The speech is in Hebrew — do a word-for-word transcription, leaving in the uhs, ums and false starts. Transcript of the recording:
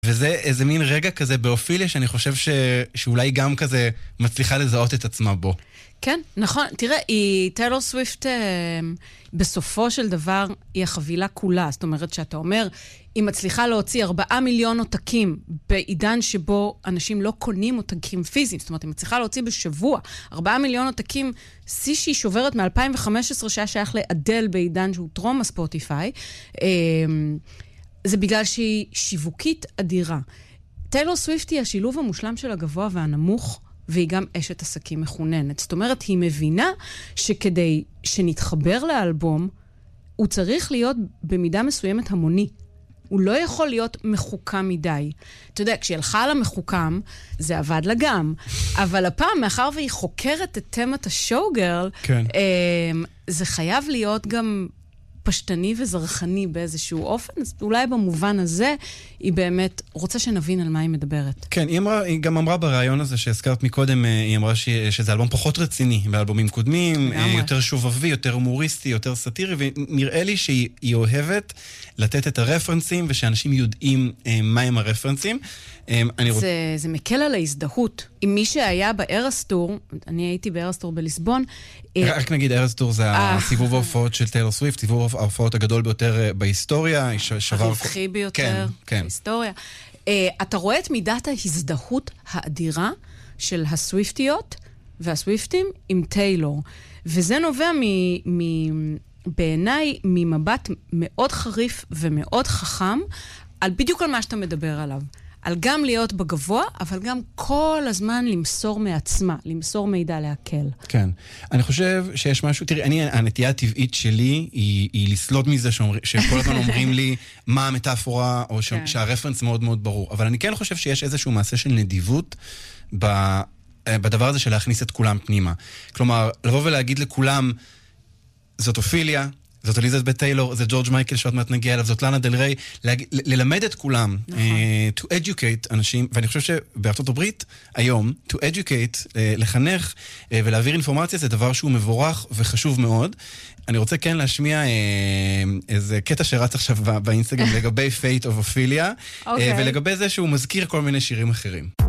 וזה איזה מין רגע כזה באופיליה שאני חושב ש... שאולי גם כזה מצליחה לזהות את עצמה בו. כן, נכון. תראה, היא, טיילור סוויפט, בסופו של דבר, היא החבילה כולה. זאת אומרת, שאתה אומר, היא מצליחה להוציא ארבעה מיליון עותקים בעידן שבו אנשים לא קונים עותקים פיזיים. זאת אומרת, היא מצליחה להוציא בשבוע ארבעה מיליון עותקים, שיא שהיא שוברת מ-אלפיים וחמש עשרה שהיה שייך לאדל בעידן שהוא טרום הספוטיפיי. זה בגלל שהיא שיווקית אדירה. טיילור סוויפט היא השילוב המושלם של הגבוה והנמוך, והיא גם אשת עסקים מכוננת. זאת אומרת, היא מבינה שכדי שנתחבר לאלבום, הוא צריך להיות במידה מסוימת המוני. הוא לא יכול להיות מחוכם מדי. אתה יודע, כשהיא הלכה על המחוכם, זה עבד לה גם. אבל הפעם, מאחר והיא חוקרת את תמת השואו-גרל, כן. זה חייב להיות גם פשטני וזרחני באיזשהו אופן, אז אולי במובן הזה היא באמת רוצה שנבין על מה היא מדברת. כן, היא, אמרה, היא גם אמרה ברעיון הזה שהזכרת מקודם, היא אמרה ש, שזה אלבום פחות רציני באלבומים קודמים, יותר שובבי, יותר הומוריסטי, יותר סאטירי, ונראה לי שהיא אוהבת לתת את הרפרנסים, ושאנשים יודעים מהם הרפרנסים. אני רוצ... זה, זה מקל על ההזדהות. עם מי שהיה בארסטור, אני הייתי בארסטור בליסבון, רק נגיד, ארסטור זה הסיבוב ההופעות של טיילור סוויפט, סיבוב ההופעות הגדול ביותר בהיסטוריה, הרווחי ביותר בהיסטוריה. אתה רואה את מידת ההזדהות האדירה של הסוויפטיות והסוויפטים עם טיילור, וזה נובע מ... בעיניי ממבט מאוד חריף ומאוד חכם, על בדיוק על מה שאתה מדבר עליו. על גם להיות בגבוה, אבל גם כל הזמן למסור מעצמה, למסור מידע להקל. כן. אני חושב שיש משהו, תראי, אני, הנטייה הטבעית שלי היא, היא לסלוד מזה שאומר, שכל הזמן אומרים לי מה המטאפורה, או ש, כן. שהרפרנס מאוד מאוד ברור. אבל אני כן חושב שיש איזשהו מעשה של נדיבות ב, בדבר הזה של להכניס את כולם פנימה. כלומר, לבוא ולהגיד לכולם, זאת אופיליה, זאת אליזבת טיילור, זה ג'ורג' מייקל שעוד מעט נגיע אליו, זאת לאנה דל ריי, ללמד את כולם, to educate אנשים, ואני חושב שבארצות הברית היום, to educate, לחנך ולהעביר אינפורמציה, זה דבר שהוא מבורך וחשוב מאוד. אני רוצה כן להשמיע איזה קטע שרץ עכשיו באינסטגרם לגבי Fate of Ophelia, ולגבי זה שהוא מזכיר כל מיני שירים אחרים.